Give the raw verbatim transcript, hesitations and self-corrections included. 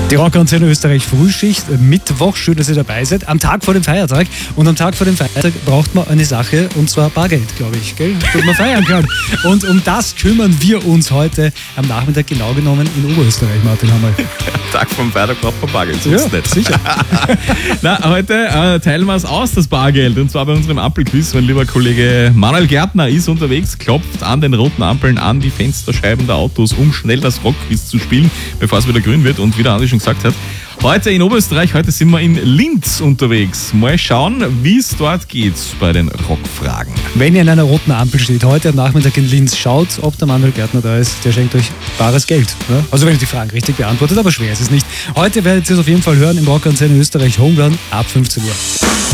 Die Rockantenne Österreich Frühschicht, Mittwoch, schön, dass ihr dabei seid, am Tag vor dem Feiertag. Und am Tag vor dem Feiertag braucht man eine Sache, und zwar Bargeld, glaube ich, gell? Dass man feiern kann. Und um das kümmern wir uns heute am Nachmittag, genau genommen in Oberösterreich, Martin Hammerl. Am Tag vom Feiertag braucht man Bargeld, sonst ja, nicht. Sicher. Na, heute äh, teilen wir es aus, das Bargeld. Und zwar bei unserem Ampelquiz. Mein lieber Kollege Manuel Gärtner ist unterwegs, klopft an den roten Ampeln an die Fensterscheiben der Autos, um schnell das Rockquiz zu spielen, bevor es wieder grün wird. Und wie der Andi schon gesagt hat, heute in Oberösterreich, heute sind wir in Linz unterwegs. Mal schauen, wie es dort geht bei den Rockfragen. Wenn ihr an einer roten Ampel steht, heute am Nachmittag in Linz, schaut, ob der Manuel Gärtner da ist. Der schenkt euch bares Geld. Ne? Also wenn ihr die Fragen richtig beantwortet, aber schwer ist es nicht. Heute werdet ihr es auf jeden Fall hören im Rockantenne Österreich Homerun ab fünfzehn Uhr.